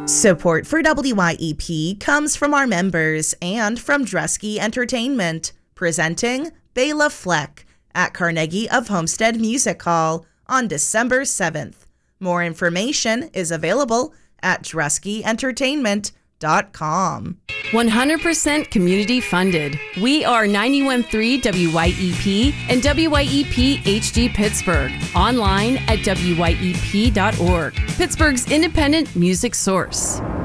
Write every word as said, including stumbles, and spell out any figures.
Support for W Y E P comes from our members and from Dresky Entertainment, presenting Bela Fleck at Carnegie of Homestead Music Hall on December seventh. More information is available at dresky entertainment dot com. one hundred percent community funded. We are ninety-one point three W Y E P and W Y E P H D Pittsburgh. Online at W Y E P dot org. Pittsburgh's independent music source.